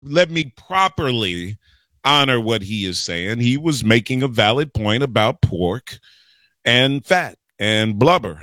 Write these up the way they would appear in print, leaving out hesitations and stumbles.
me properly honor what he is saying. He was making a valid point about pork and fat and blubber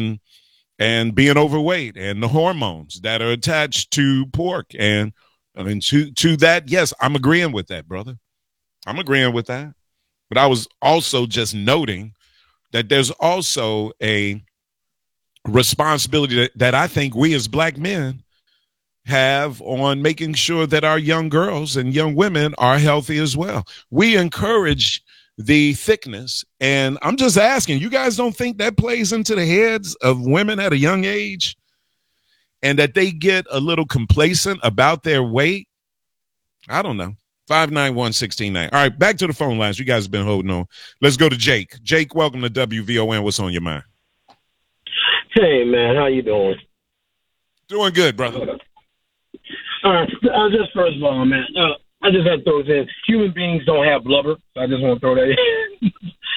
and being overweight and the hormones that are attached to pork. And I mean, to that, yes, I'm agreeing with that, brother. I'm agreeing with that. But I was also just noting that there's also a responsibility that I think we as black men have on making sure that our young girls and young women are healthy as well. We encourage the thickness, and I'm just asking, you guys don't think that plays into the heads of women at a young age and that they get a little complacent about their weight? I don't know. 591-1690. All right, back to the phone lines. You guys have been holding on. Let's go to Jake. Jake, welcome to WVON. What's on your mind? Hey, man, how you doing? Doing good, brother. All right, just first of all, man, I just have to throw this in. Human beings don't have blubber, so I just want to throw that in.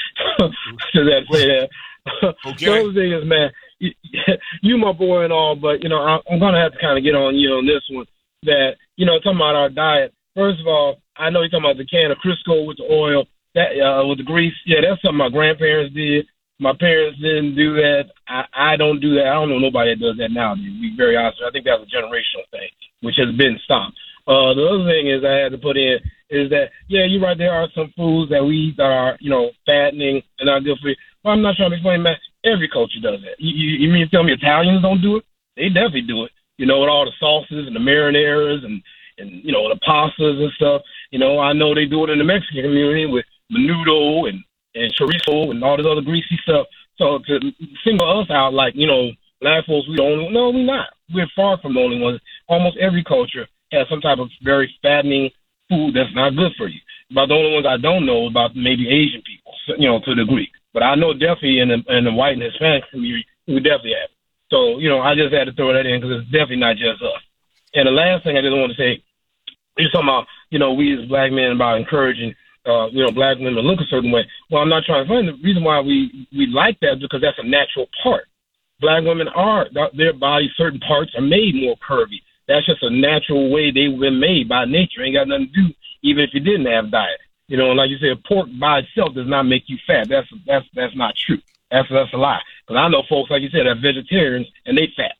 So that say that. Okay. The other thing is, man, you my boy and all, but, I'm going to have to kind of get on you on this one. That, talking about our diet. First of all, I know you're talking about the can of Crisco with the oil, that with the grease. Yeah, that's something my grandparents did. My parents didn't do that. I don't do that. I don't know nobody that does that now, to be very honest. I think that's a generational thing, which has been stopped. The other thing is I had to put in is that, yeah, you're right, there are some foods that we eat that are, fattening and not good for you. Well, I'm not trying to explain that. Every culture does that. You mean to tell me Italians don't do it? They definitely do it. With all the sauces and the marinaras and the pastas and stuff. I know they do it in the Mexican community with menudo and chorizo and all this other greasy stuff. So to single us out like, black folks, we're not. We're far from the only ones. Almost every culture has some type of very fattening food that's not good for you. But the only ones I don't know about maybe Asian people, to the degree. But I know definitely in the white and Hispanic community, we definitely have it. So, I just had to throw that in because it's definitely not just us. And the last thing I just want to say, you're talking about, we as black men about encouraging, black women to look a certain way. Well, I'm not trying to find the reason why we like that is because that's a natural part. Black women their body, certain parts are made more curvy. That's just a natural way they've been made by nature. Ain't got nothing to do, even if you didn't have diet. Like you said, pork by itself does not make you fat. That's not true. That's a lie. Because I know folks, like you said, are vegetarians and they fat.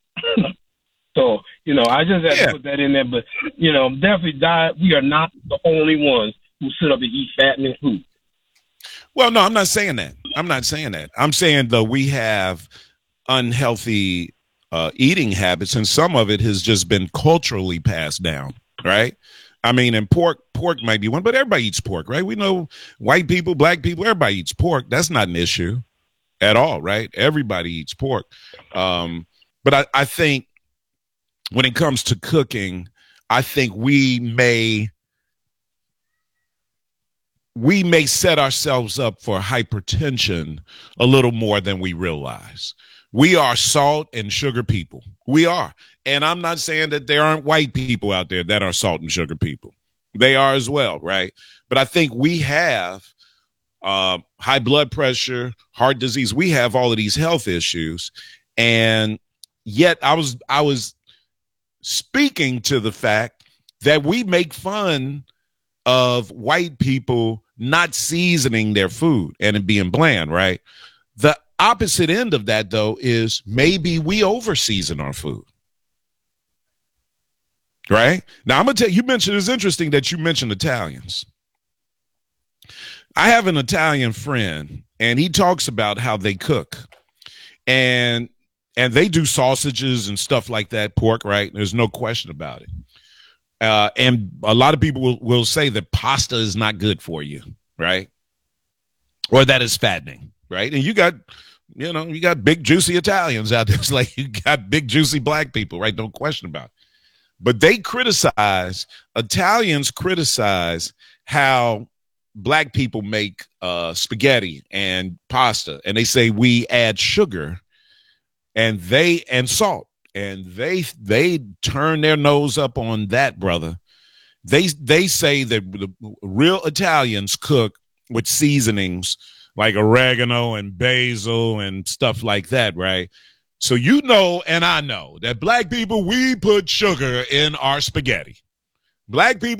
So, I just had to put that in there. But, definitely diet, we are not the only ones who sit up and eat fattening food. Well, no, I'm not saying that. I'm saying, though, we have unhealthy eating habits, and some of it has just been culturally passed down, right? I mean, and pork might be one, but everybody eats pork, right? We know white people, black people, everybody eats pork. That's not an issue at all, right? Everybody eats pork. But I think when it comes to cooking, I think we may set ourselves up for hypertension a little more than we realize. We are salt and sugar people. We are. And I'm not saying that there aren't white people out there that are salt and sugar people. They are as well, right? But I think we have high blood pressure, heart disease. We have all of these health issues. And yet I was speaking to the fact that we make fun of white people not seasoning their food and it being bland, right? The opposite end of that, though, is maybe we over season our food. Right? Now, I'm going to tell you, it's interesting that you mentioned Italians. I have an Italian friend, and he talks about how they cook. And they do sausages and stuff like that, pork, right? There's no question about it. And a lot of people will say that pasta is not good for you, right? Or that is fattening, right? And you got big, juicy Italians out there. It's like you got big, juicy black people, right? No question about it. But Italians criticize how black people make spaghetti and pasta. And they say we add sugar and salt. And they turn their nose up on that, brother. They say that the real Italians cook with seasonings like oregano and basil and stuff like that, right? So and I know that black people, we put sugar in our spaghetti. Black people